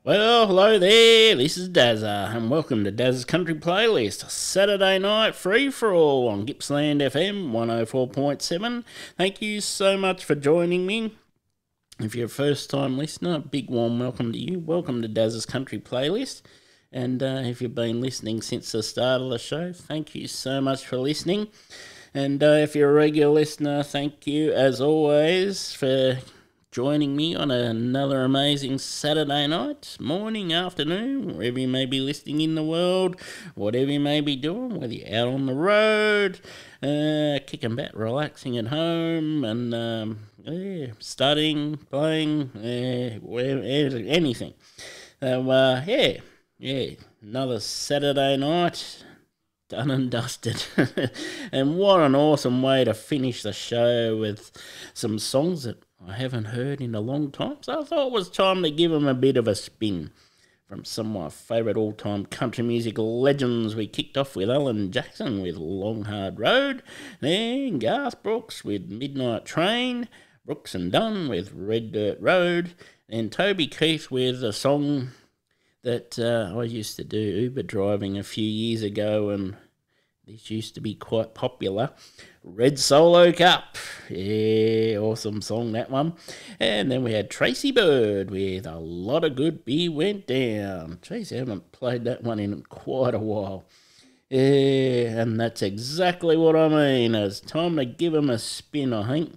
Well, hello there, this is Dazza, and welcome to Dazza's Country Playlist, Saturday night free for all on Gippsland FM 104.7. Thank you so much for joining me. If you're a first time listener, a big warm welcome to you. Welcome to Dazza's Country Playlist. And if you've been listening since the start of the show, thank you so much for listening. And if you're a regular listener, thank you as always for joining me on another amazing Saturday night, morning, afternoon, wherever you may be listening in the world, whatever you may be doing, whether you're out on the road, kicking back, relaxing at home, and studying, playing, anything. So, another Saturday night. Done and dusted. And what an awesome way to finish the show with some songs that I haven't heard in a long time. So I thought it was time to give them a bit of a spin. From some of my favourite all-time country music legends, we kicked off with Alan Jackson with Long Hard Road, then Garth Brooks with Midnight Train, Brooks and Dunn with Red Dirt Road, and Toby Keith with a song that I used to do Uber driving a few years ago, and this used to be quite popular. Red Solo Cup. Yeah, awesome song, that one. And then we had Tracy Bird with A Lot of Good Beer Went Down. Jeez, I haven't played that one in quite a while. Yeah, and that's exactly what I mean. It's time to give them a spin, I think.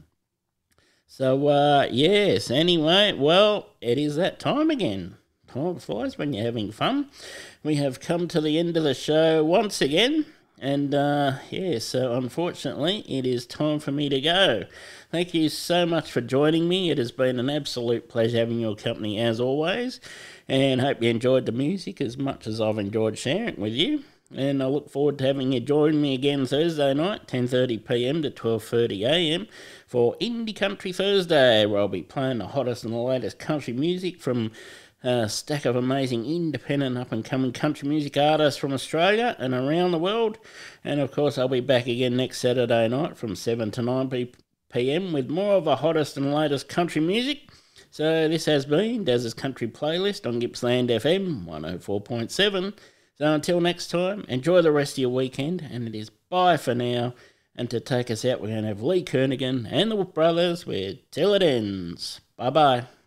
So, yes, anyway, well, it is that time again. Time flies when you're having fun. We have come to the end of the show once again. And, so unfortunately, it is time for me to go. Thank you so much for joining me. It has been an absolute pleasure having your company as always. And hope you enjoyed the music as much as I've enjoyed sharing it with you. And I look forward to having you join me again Thursday night, 10:30pm to 12:30am for Indie Country Thursday, where I'll be playing the hottest and the latest country music from a stack of amazing independent up-and-coming country music artists from Australia and around the world. And, of course, I'll be back again next Saturday night from 7 to 9pm with more of the hottest and latest country music. So this has been Daz's Country Playlist on Gippsland FM 104.7. So until next time, enjoy the rest of your weekend, and it is bye for now. And to take us out, we're going to have Lee Kernaghan and the Brothers with Till It Ends. Bye-bye.